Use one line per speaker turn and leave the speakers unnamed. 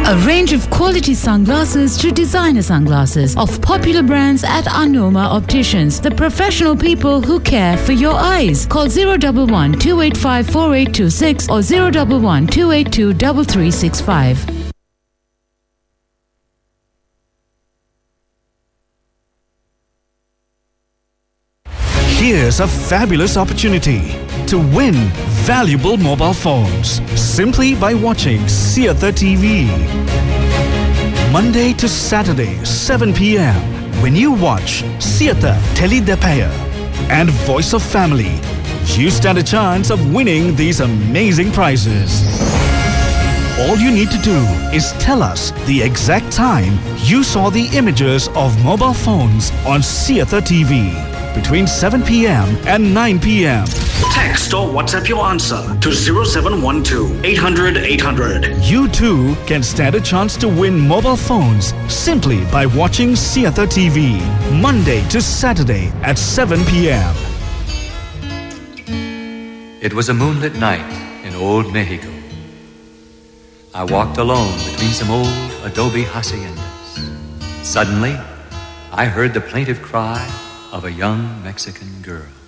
A range of quality sunglasses to designer sunglasses of popular brands at Anoma Opticians. The professional people who care for your eyes. Call 011 285 4826 or 011 282 3365.
Here's a fabulous opportunity to win valuable mobile phones simply by watching Siatha TV. Monday to Saturday, 7 p.m. When you watch Siatha Teledepaya and Voice of Family, you stand a chance of winning these amazing prizes. All you need to do is tell us the exact time you saw the images of mobile phones on Siatha TV. Between 7 p.m. and 9 p.m.
Text or WhatsApp your answer to 0712 800 800.
You too can stand a chance to win mobile phones simply by watching Siatha TV. Monday to Saturday at 7 p.m.
It was a moonlit night in old Mexico. I walked alone between some old adobe haciendas. Suddenly, I heard the plaintive cry of a young Mexican girl.